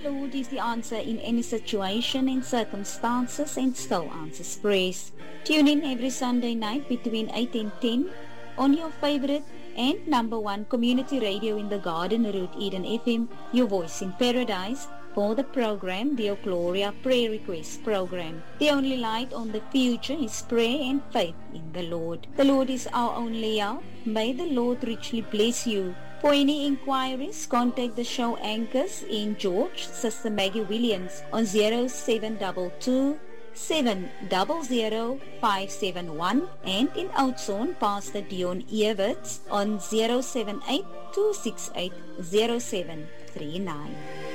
Lord is the answer in any situation and circumstances and still answers prayers. Tune in every Sunday night between 8 and 10 on your favorite and number one community radio in the Garden Route Eden FM, your voice in paradise, for the program, the Gloria Prayer Request Program. The only light on the future is prayer and faith in the Lord. The Lord is our only help. May the Lord richly bless you. For any inquiries, contact the show anchors in George, Sister Maggie Williams on 0722 700 571 and in Oudtshoorn, Pastor Dion Everts on 078 268 0739.